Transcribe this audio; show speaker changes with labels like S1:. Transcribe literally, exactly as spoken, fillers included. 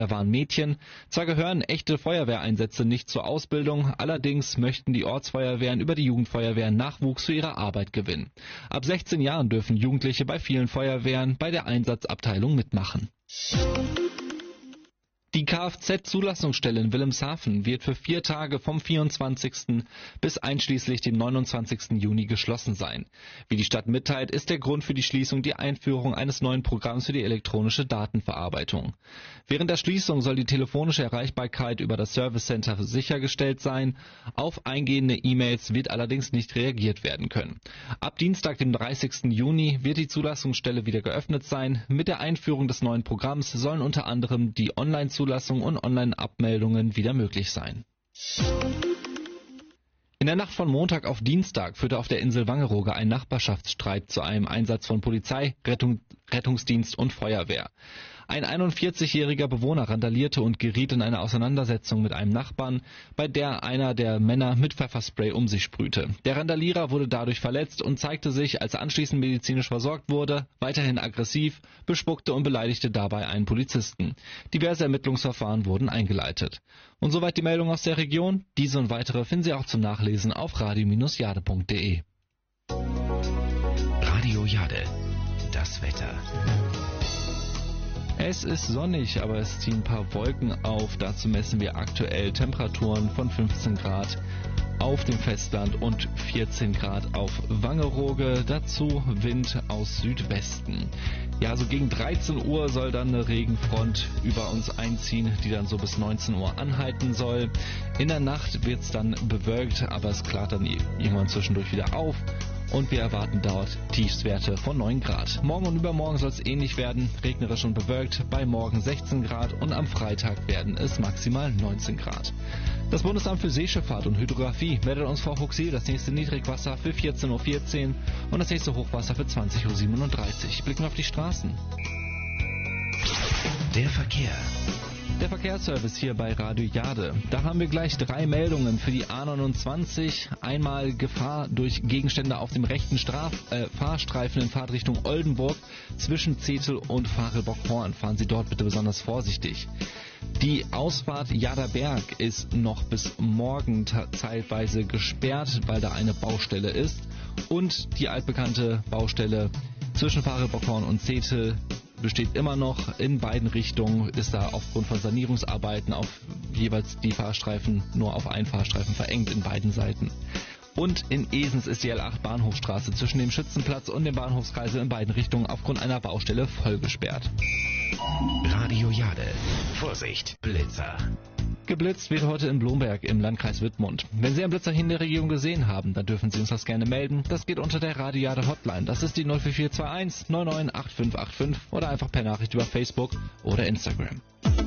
S1: waren Mädchen. Zwar gehören echte Feuerwehreinsätze nicht zur Ausbildung, allerdings möchten die Ortsfeuerwehren über die Jugendfeuerwehren Nachwuchs für ihre Arbeit gewinnen. Ab sechzehn Jahren dürfen Jugendliche bei vielen Feuerwehren bei der Einsatzabteilung mitmachen. Die Kfz-Zulassungsstelle in Wilhelmshaven wird für vier Tage vom vierundzwanzigsten bis einschließlich dem neunundzwanzigsten Juni geschlossen sein. Wie die Stadt mitteilt, ist der Grund für die Schließung die Einführung eines neuen Programms für die elektronische Datenverarbeitung. Während der Schließung soll die telefonische Erreichbarkeit über das Service Center sichergestellt sein. Auf eingehende E-Mails wird allerdings nicht reagiert werden können. Ab Dienstag, dem dreißigsten Juni, wird die Zulassungsstelle wieder geöffnet sein. Mit der Einführung des neuen Programms sollen unter anderem die Online-Zulassung und Online-Abmeldungen wieder möglich sein. In der Nacht von Montag auf Dienstag führte auf der Insel Wangerooge ein Nachbarschaftsstreit zu einem Einsatz von Polizei, Rettung, Rettungsdienst und Feuerwehr. Ein einundvierzigjähriger Bewohner randalierte und geriet in eine Auseinandersetzung mit einem Nachbarn, bei der einer der Männer mit Pfefferspray um sich sprühte. Der Randalierer wurde dadurch verletzt und zeigte sich, als er anschließend medizinisch versorgt wurde, weiterhin aggressiv, bespuckte und beleidigte dabei einen Polizisten. Diverse Ermittlungsverfahren wurden eingeleitet. Und soweit die Meldung aus der Region. Diese und weitere finden Sie auch zum Nachlesen auf radio Bindestrich jade Punkt de.
S2: Radio Jade, das Wetter.
S1: Es ist sonnig, aber es ziehen ein paar Wolken auf. Dazu messen wir aktuell Temperaturen von fünfzehn Grad auf dem Festland und vierzehn Grad auf Wangerooge. Dazu Wind aus Südwesten. Ja, so gegen dreizehn Uhr soll dann eine Regenfront über uns einziehen, die dann so bis neunzehn Uhr anhalten soll. In der Nacht wird es dann bewölkt, aber es klart dann irgendwann zwischendurch wieder auf. Und wir erwarten dort Tiefstwerte von neun Grad. Morgen und übermorgen soll es ähnlich werden, regnerisch und bewölkt, bei morgen sechzehn Grad und am Freitag werden es maximal neunzehn Grad. Das Bundesamt für Seeschifffahrt und Hydrographie meldet uns vor Huxil das nächste Niedrigwasser für vierzehn Uhr vierzehn und das nächste Hochwasser für zwanzig Uhr siebenunddreißig. Blicken wir auf die Straßen.
S2: Der Verkehr.
S1: Der Verkehrsservice hier bei Radio Jade. Da haben wir gleich drei Meldungen für die A neunundzwanzig. Einmal Gefahr durch Gegenstände auf dem rechten Straf, äh, Fahrstreifen in Fahrtrichtung Oldenburg zwischen Zetel und Farelbockhorn. Fahren Sie dort bitte besonders vorsichtig. Die Ausfahrt Jaderberg ist noch bis morgen zeitweise gesperrt, weil da eine Baustelle ist. Und die altbekannte Baustelle zwischen Farelbockhorn und Zetel besteht immer noch. In beiden Richtungen ist da aufgrund von Sanierungsarbeiten auf jeweils die Fahrstreifen nur auf einen Fahrstreifen verengt in beiden Seiten. Und in Esens ist die L acht Bahnhofstraße zwischen dem Schützenplatz und dem Bahnhofskreisel in beiden Richtungen aufgrund einer Baustelle voll gesperrt.
S2: Radio Jade. Vorsicht, Blitzer.
S1: Geblitzt wird heute in Blomberg im Landkreis Wittmund. Wenn Sie einen Blitzer hier in der Region gesehen haben, dann dürfen Sie uns das gerne melden. Das geht unter der Radio Jade Hotline. Das ist die null vier vier zwei eins neun neun acht fünf acht fünf oder einfach per Nachricht über Facebook oder Instagram.